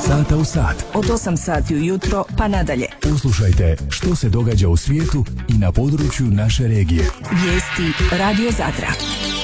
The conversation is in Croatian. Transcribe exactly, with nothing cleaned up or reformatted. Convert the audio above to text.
sata u sat. Od osam sati ujutro pa nadalje. Uslušajte što se događa u svijetu i na području naše regije. Vijesti Radio Zadra.